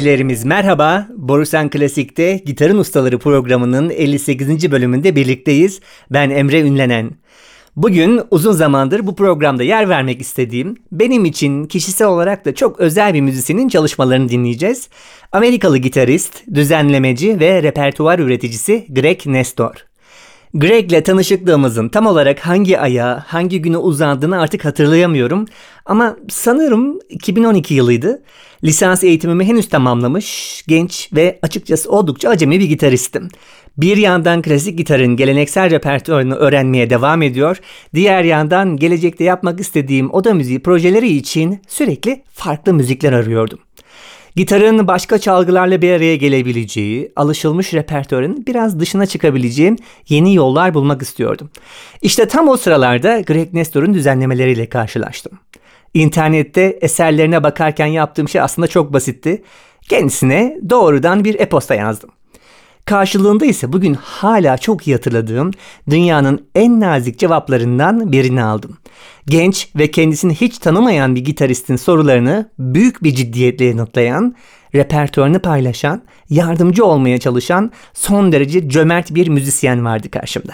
dinleyicilerimiz merhaba. Borusan Klasik'te Gitarın Ustaları programının 58. bölümünde birlikteyiz. Ben Emre Ünlenen. Bugün uzun zamandır bu programda yer vermek istediğim, benim için kişisel olarak da çok özel bir müzisyenin çalışmalarını dinleyeceğiz. Amerikalı gitarist, düzenlemeci ve repertuar üreticisi Greg Nestor. Greg'le tanışıklığımızın tam olarak hangi aya, hangi güne uzandığını artık hatırlayamıyorum. Ama sanırım 2012 yılıydı. Lisans eğitimimi henüz tamamlamış, genç ve açıkçası oldukça acemi bir gitaristim. Bir yandan klasik gitarın geleneksel repertuarını öğrenmeye devam ediyor, diğer yandan gelecekte yapmak istediğim oda müziği projeleri için sürekli farklı müzikler arıyordum. Gitarın başka çalgılarla bir araya gelebileceği, alışılmış repertuarın biraz dışına çıkabileceğim yeni yollar bulmak istiyordum. İşte tam o sıralarda Greg Nestor'un düzenlemeleriyle karşılaştım. İnternette eserlerine bakarken yaptığım şey aslında çok basitti. Kendisine doğrudan bir e-posta yazdım. Karşılığında ise bugün hala çok iyi hatırladığım dünyanın en nazik cevaplarından birini aldım. Genç ve kendisini hiç tanımayan bir gitaristin sorularını büyük bir ciddiyetle yanıtlayan, repertuarını paylaşan, yardımcı olmaya çalışan son derece cömert bir müzisyen vardı karşımda.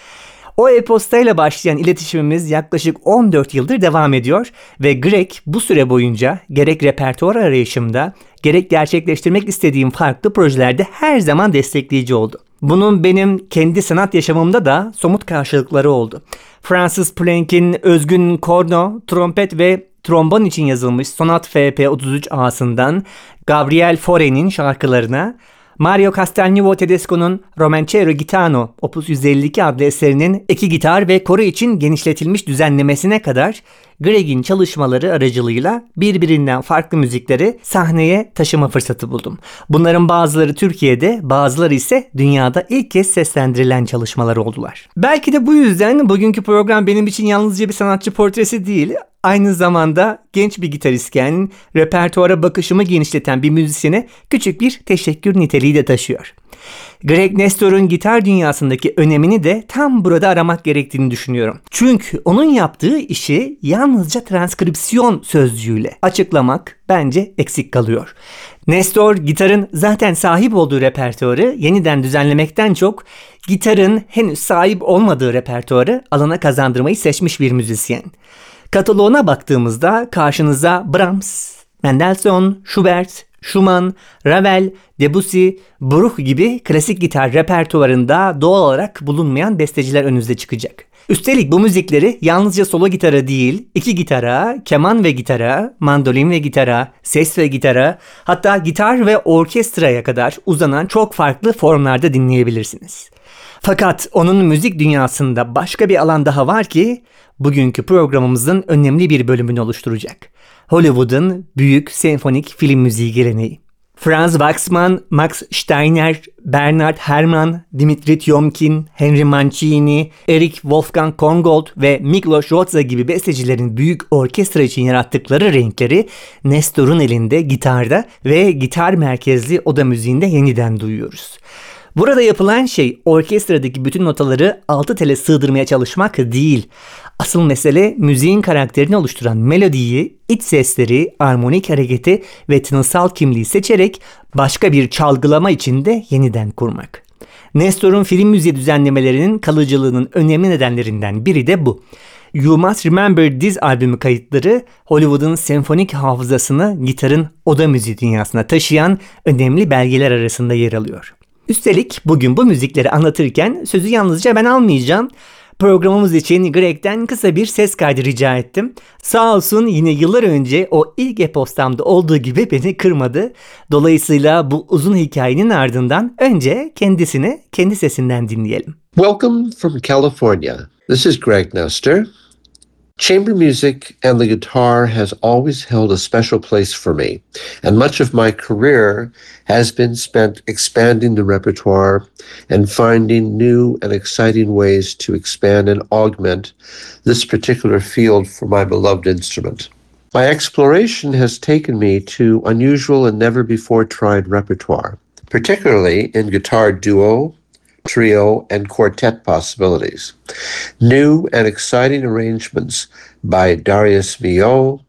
O e-postayla başlayan iletişimimiz yaklaşık 14 yıldır devam ediyor ve Greg bu süre boyunca gerek repertuar arayışımda gerek gerçekleştirmek istediğim farklı projelerde her zaman destekleyici oldu. Bunun benim kendi sanat yaşamımda da somut karşılıkları oldu. Francis Poulenc'in özgün korno, trompet ve trombon için yazılmış Sonat FP33 A'sından Gabriel Fauré'nin şarkılarına, Mario Castelnuovo Tedesco'nun Romancero Gitano Opus 152 adlı eserinin iki gitar ve koro için genişletilmiş düzenlemesine kadar Greg'in çalışmaları aracılığıyla birbirinden farklı müzikleri sahneye taşıma fırsatı buldum. Bunların bazıları Türkiye'de, bazıları ise dünyada ilk kez seslendirilen çalışmalar oldular. Belki de bu yüzden bugünkü program benim için yalnızca bir sanatçı portresi değil, aynı zamanda genç bir gitaristken repertuara bakışımı genişleten bir müzisyene küçük bir teşekkür niteliği de taşıyor. Greg Nestor'un gitar dünyasındaki önemini de tam burada aramak gerektiğini düşünüyorum. Çünkü onun yaptığı işi yalnızca transkripsiyon sözcüğüyle açıklamak bence eksik kalıyor. Nestor gitarın zaten sahip olduğu repertuarı yeniden düzenlemekten çok gitarın henüz sahip olmadığı repertuarı alana kazandırmayı seçmiş bir müzisyen. Kataloğuna baktığımızda karşınıza Brahms, Mendelssohn, Schubert, Schumann, Ravel, Debussy, Bruch gibi klasik gitar repertuarında doğal olarak bulunmayan besteciler önünüze çıkacak. Üstelik bu müzikleri yalnızca solo gitara değil, iki gitara, keman ve gitara, mandolin ve gitara, ses ve gitara, hatta gitar ve orkestraya kadar uzanan çok farklı formlarda dinleyebilirsiniz. Fakat onun müzik dünyasında başka bir alan daha var ki bugünkü programımızın önemli bir bölümünü oluşturacak. Hollywood'un büyük senfonik film müziği geleneği. Franz Waxman, Max Steiner, Bernard Herrmann, Dimitri Tiomkin, Henry Mancini, Erich Wolfgang Korngold ve Miklos Rozsa gibi bestecilerin büyük orkestra için yarattıkları renkleri Nestor'un elinde gitarda ve gitar merkezli oda müziğinde yeniden duyuyoruz. Burada yapılan şey orkestradaki bütün notaları altı tele sığdırmaya çalışmak değil. Asıl mesele müziğin karakterini oluşturan melodiyi, iç sesleri, armonik hareketi ve tınısal kimliği seçerek başka bir çalgılama içinde yeniden kurmak. Nestor'un film müziği düzenlemelerinin kalıcılığının önemli nedenlerinden biri de bu. You Must Remember This albümü kayıtları Hollywood'un senfonik hafızasını gitarın oda müziği dünyasına taşıyan önemli belgeler arasında yer alıyor. Üstelik bugün bu müzikleri anlatırken sözü yalnızca ben almayacağım. Programımız için Greg'den kısa bir ses kaydı rica ettim. Sağ olsun yine yıllar önce o ilk e-postamda olduğu gibi beni kırmadı. Dolayısıyla bu uzun hikayenin ardından önce kendisini kendi sesinden dinleyelim. Welcome from California. This is Greg Nestor. Chamber music and the guitar has always held a special place for me, and much of my career has been spent expanding the repertoire and finding new and exciting ways to expand and augment this particular field for my beloved instrument. My exploration has taken me to unusual and never before tried repertoire, particularly in guitar duo, trio, and quartet possibilities. New and exciting arrangements by Darius Milhaud,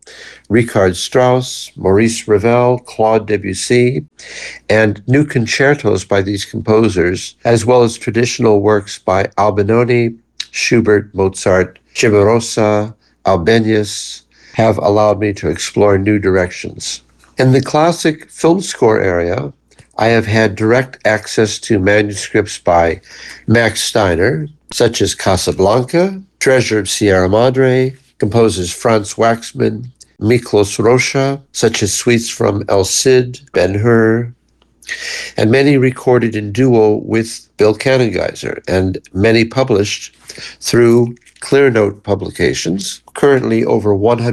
Richard Strauss, Maurice Ravel, Claude Debussy, and new concertos by these composers, as well as traditional works by Albinoni, Schubert, Mozart, Cimarosa, Albenius, have allowed me to explore new directions. In the classic film score area, I have had direct access to manuscripts by Max Steiner, such as Casablanca, Treasure of Sierra Madre, composers Franz Waxman, Miklos Rocha, such as suites from El Cid, Ben-Hur, and many recorded in duo with Bill Kanengeiser, and many published through Clearnote Publications. Currently over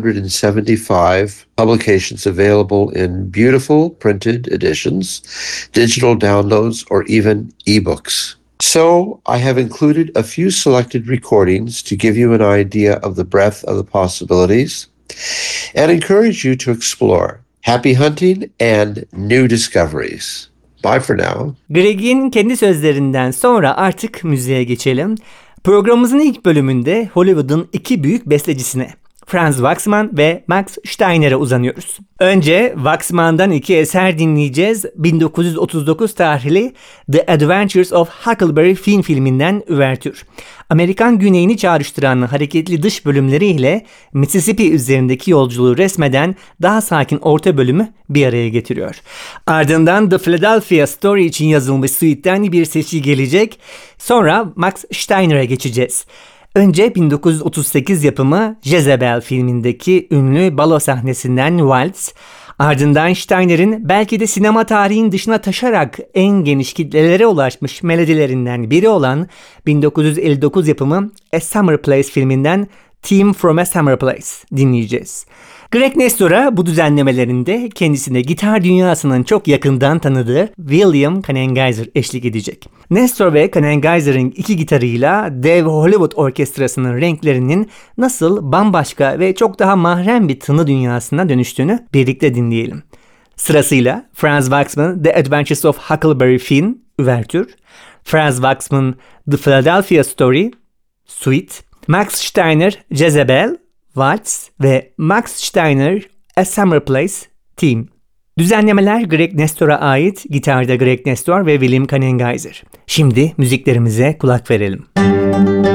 175 publications available in beautiful printed editions, digital downloads, or even ebooks. So I have included a few selected recordings to give you an idea of the breadth of the possibilities and encourage you to explore. Happy hunting and new discoveries. Bye for now. Greg'in kendi sözlerinden sonra artık müziğe geçelim. Programımızın ilk bölümünde Hollywood'un iki büyük bestecisine, Franz Waxman ve Max Steiner'e uzanıyoruz. Önce Waxman'dan iki eser dinleyeceğiz. 1939 tarihli The Adventures of Huckleberry Finn filminden üvertür. Amerikan güneyini çağrıştıran hareketli dış bölümleriyle Mississippi üzerindeki yolculuğu resmeden daha sakin orta bölümü bir araya getiriyor. Ardından The Philadelphia Story için yazılmış suite'den bir seçki gelecek. Sonra Max Steiner'e geçeceğiz. Önce 1938 yapımı Jezebel filmindeki ünlü balo sahnesinden Waltz, ardından Steiner'in belki de sinema tarihinin dışına taşarak en geniş kitlelere ulaşmış melodilerinden biri olan 1959 yapımı A Summer Place filminden Theme from a Summer Place dinleyeceğiz. Greg Nestor'a bu düzenlemelerinde kendisine gitar dünyasının çok yakından tanıdığı William Kanengeiser eşlik edecek. Nestor ve Kanengeiser'ın iki gitarıyla dev Hollywood orkestrasının renklerinin nasıl bambaşka ve çok daha mahrem bir tını dünyasına dönüştüğünü birlikte dinleyelim. Sırasıyla Franz Waxman The Adventures of Huckleberry Finn, üvertür, Franz Waxman The Philadelphia Story, suite, Max Steiner Jezebel, Waltz ve Max Steiner A Summer Place, Theme. Düzenlemeler Greg Nestor'a ait, gitarda Greg Nestor ve William Kanengeiser. Şimdi müziklerimize kulak verelim.